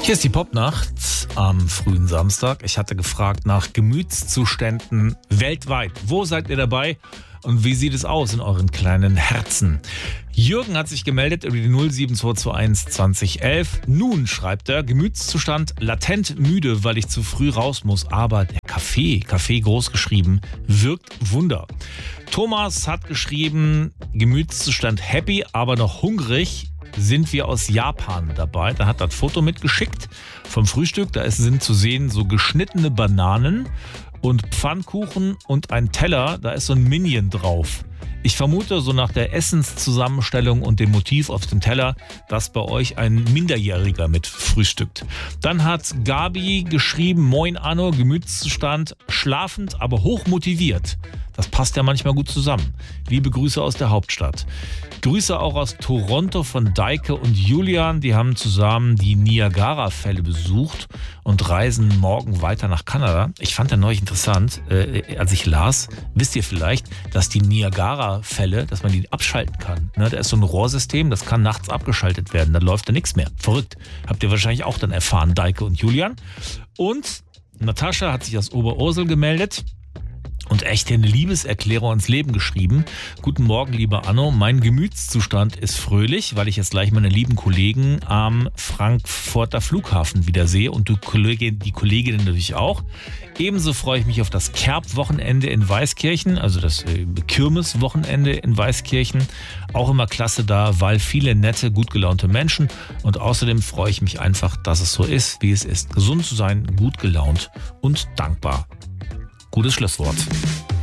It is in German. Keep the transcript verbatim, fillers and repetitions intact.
Hier ist die Popnacht am frühen Samstag. Ich hatte gefragt nach Gemütszuständen weltweit. Wo seid ihr dabei und wie sieht es aus in euren kleinen Herzen? Jürgen hat sich gemeldet über die null sieben zwei zwei eins zwanzig elf. Nun, schreibt er, Gemütszustand latent müde, weil ich zu früh raus muss. Aber der Kaffee, Kaffee groß geschrieben, wirkt Wunder. Thomas hat geschrieben, Gemütszustand happy, aber noch hungrig. Sind wir aus Japan dabei. Da hat er ein Foto mitgeschickt vom Frühstück. Da sind zu sehen so geschnittene Bananen und Pfannkuchen und ein Teller. Da ist so ein Minion drauf. Ich vermute, so nach der Essenszusammenstellung und dem Motiv auf dem Teller, dass bei euch ein Minderjähriger mit frühstückt. Dann hat Gabi geschrieben, Moin Anno, Gemütszustand, schlafend, aber hochmotiviert. Das passt ja manchmal gut zusammen. Liebe Grüße aus der Hauptstadt. Grüße auch aus Toronto von Deike und Julian. Die haben zusammen die Niagara-Fälle besucht und reisen morgen weiter nach Kanada. Ich fand ja neulich interessant, äh, als ich las, wisst ihr vielleicht, dass die Niagara-Fälle, dass man die abschalten kann. Ne? Da ist so ein Rohrsystem, das kann nachts abgeschaltet werden. Dann läuft da nichts mehr. Verrückt. Habt ihr wahrscheinlich auch dann erfahren, Deike und Julian. Und Natascha hat sich aus Oberursel gemeldet und echt eine Liebeserklärung ans Leben geschrieben. Guten Morgen, lieber Anno. Mein Gemütszustand ist fröhlich, weil ich jetzt gleich meine lieben Kollegen am Frankfurter Flughafen wiedersehe und die Kollegin, die Kolleginnen natürlich auch. Ebenso freue ich mich auf das Kerb-Wochenende in Weißkirchen, also das Kirmes-Wochenende in Weißkirchen. Auch immer klasse da, weil viele nette, gut gelaunte Menschen. Und außerdem freue ich mich einfach, dass es so ist, wie es ist. Gesund zu sein, gut gelaunt und dankbar. Gutes Schlusswort.